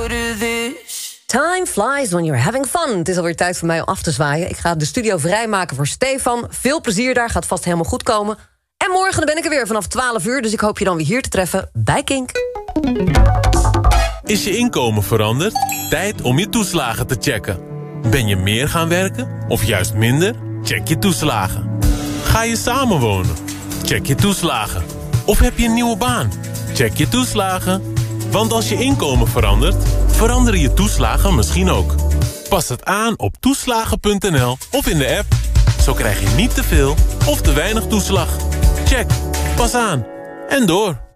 Time flies when you're having fun. Het is alweer tijd voor mij om af te zwaaien. Ik ga de studio vrijmaken voor Stefan. Veel plezier daar, gaat vast helemaal goed komen. En morgen dan ben ik er weer vanaf 12 uur... dus ik hoop je dan weer hier te treffen bij Kink. Is je inkomen veranderd? Tijd om je toeslagen te checken. Ben je meer gaan werken of juist minder? Check je toeslagen. Ga je samenwonen? Check je toeslagen. Of heb je een nieuwe baan? Check je toeslagen. Want als je inkomen verandert, veranderen je toeslagen misschien ook. Pas het aan op toeslagen.nl of in de app. Zo krijg je niet te veel of te weinig toeslag. Check, pas aan en door.